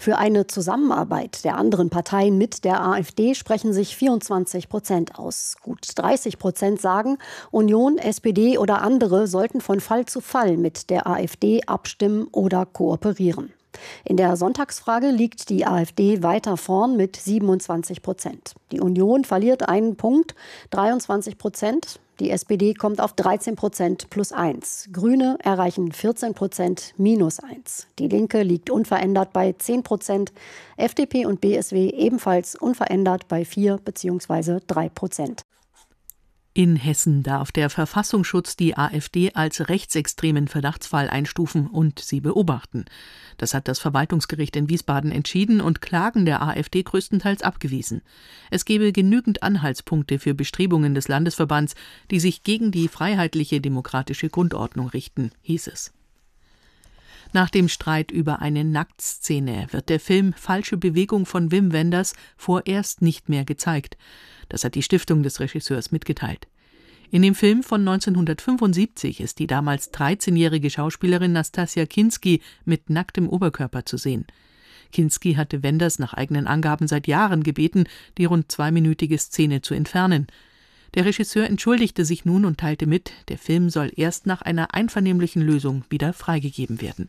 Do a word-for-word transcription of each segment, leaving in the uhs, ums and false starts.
Für eine Zusammenarbeit der anderen Parteien mit der AfD sprechen sich vierundzwanzig Prozent aus. Gut dreißig Prozent sagen, Union, S P D oder andere sollten von Fall zu Fall mit der AfD abstimmen oder kooperieren. In der Sonntagsfrage liegt die AfD weiter vorn mit siebenundzwanzig Prozent. Die Union verliert einen Punkt, dreiundzwanzig Prozent. Die S P D kommt auf dreizehn Prozent plus eins. Grüne erreichen vierzehn Prozent minus eins. Die Linke liegt unverändert bei zehn Prozent. F D P und B S W ebenfalls unverändert bei vier bzw. drei Prozent. In Hessen darf der Verfassungsschutz die AfD als rechtsextremen Verdachtsfall einstufen und sie beobachten. Das hat das Verwaltungsgericht in Wiesbaden entschieden und Klagen der AfD größtenteils abgewiesen. Es gebe genügend Anhaltspunkte für Bestrebungen des Landesverbands, die sich gegen die freiheitliche demokratische Grundordnung richten, hieß es. Nach dem Streit über eine Nacktszene wird der Film Falsche Bewegung von Wim Wenders vorerst nicht mehr gezeigt. Das hat die Stiftung des Regisseurs mitgeteilt. In dem Film von neunzehnhundertfünfundsiebzig ist die damals dreizehnjährige Schauspielerin Nastassja Kinski mit nacktem Oberkörper zu sehen. Kinski hatte Wenders nach eigenen Angaben seit Jahren gebeten, die rund zweiminütige Szene zu entfernen. Der Regisseur entschuldigte sich nun und teilte mit, der Film soll erst nach einer einvernehmlichen Lösung wieder freigegeben werden.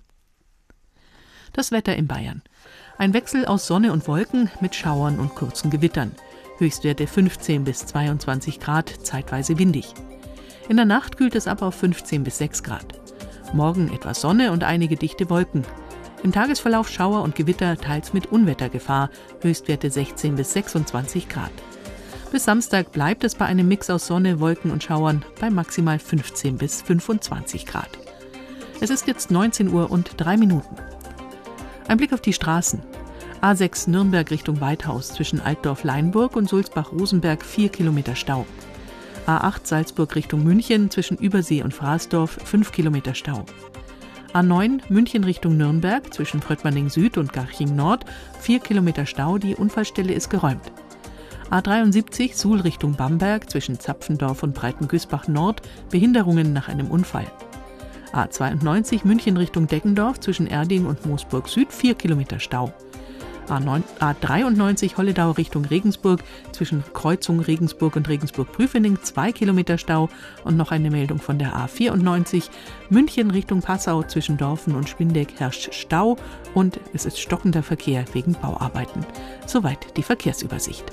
Das Wetter in Bayern. Ein Wechsel aus Sonne und Wolken mit Schauern und kurzen Gewittern. Höchstwerte fünfzehn bis zweiundzwanzig Grad, zeitweise windig. In der Nacht kühlt es ab auf fünfzehn bis sechs Grad. Morgen etwas Sonne und einige dichte Wolken. Im Tagesverlauf Schauer und Gewitter, teils mit Unwettergefahr, Höchstwerte sechzehn bis sechsundzwanzig Grad. Bis Samstag bleibt es bei einem Mix aus Sonne, Wolken und Schauern bei maximal fünfzehn bis fünfundzwanzig Grad. Es ist jetzt neunzehn Uhr und drei Minuten. Ein Blick auf die Straßen. A sechs Nürnberg Richtung Weithaus zwischen Altdorf-Leinburg und Sulzbach-Rosenberg vier Kilometer Stau. A acht Salzburg Richtung München zwischen Übersee und Fraßdorf fünf Kilometer Stau. A neun München Richtung Nürnberg zwischen Fröttmanning Süd und Garching Nord vier Kilometer Stau, die Unfallstelle ist geräumt. A dreiundsiebzig Suhl Richtung Bamberg zwischen Zapfendorf und Breitengüßbach Nord Behinderungen nach einem Unfall. A zweiundneunzig München Richtung Deggendorf zwischen Erding und Moosburg Süd vier Kilometer Stau. A dreiundneunzig Holledau Richtung Regensburg zwischen Kreuzung Regensburg und Regensburg-Prüfening zwei Kilometer Stau und noch eine Meldung von der A vierundneunzig München Richtung Passau zwischen Dorfen und Spindeck herrscht Stau und es ist stockender Verkehr wegen Bauarbeiten. Soweit die Verkehrsübersicht.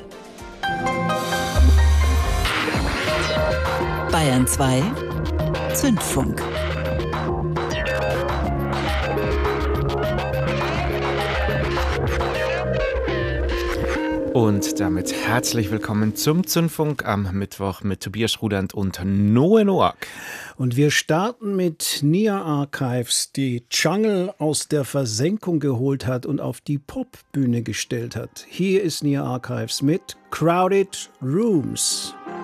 Bayern zwei Zündfunk. Und damit herzlich willkommen zum Zündfunk am Mittwoch mit Tobias Rudand und Noe Noack. Und wir starten mit Nia Archives, die Jungle aus der Versenkung geholt hat und auf die Popbühne gestellt hat. Hier ist Nia Archives mit Crowded Rooms.